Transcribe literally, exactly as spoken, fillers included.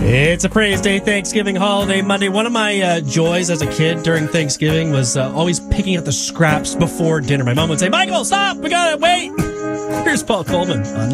It's a praise day, Thanksgiving holiday Monday. One of my uh, joys as a kid during Thanksgiving was uh, always picking up the scraps before dinner. My mom would say, Michael, stop! We gotta wait! Here's Paul Coleman on